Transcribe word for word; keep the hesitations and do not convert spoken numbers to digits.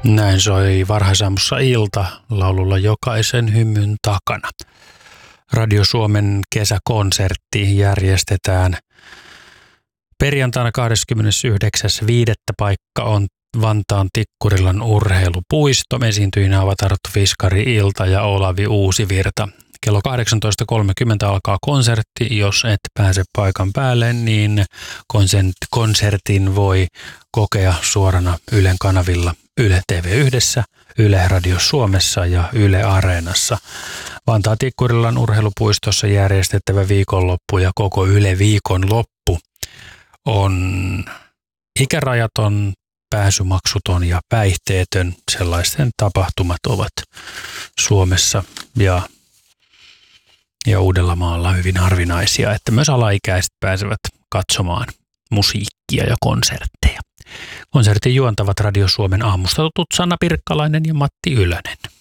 Näin soi varhaisaamussa ilta laululla Jokaisen hymyn takana. Radio Suomen kesäkonsertti järjestetään perjantaina kahdeskymmenesyhdeksäs viidettä Paikka on Vantaan Tikkurilan urheilupuisto. Esiintyjinä ovat Arttu Fiskari Ilta ja Olavi Uusivirta. Kello kahdeksantoista kolmekymmentä alkaa konsertti. Jos et pääse paikan päälle, niin konsertin voi kokea suorana Ylen kanavilla Yle T V Yhdessä, Yle Radio Suomessa ja Yle Areenassa. Vantaan Tikkurilan urheilupuistossa järjestettävä viikonloppu ja koko Yle viikonloppu on ikärajaton, pääsymaksuton ja päihteetön. Sellaisten tapahtumat ovat Suomessa ja, ja Uudellamaalla hyvin harvinaisia, että myös alaikäiset pääsevät katsomaan musiikkia ja konsertteja. Konsertin juontavat Radio Suomen aamusta tutut Sanna Pirkkalainen ja Matti Ylönen.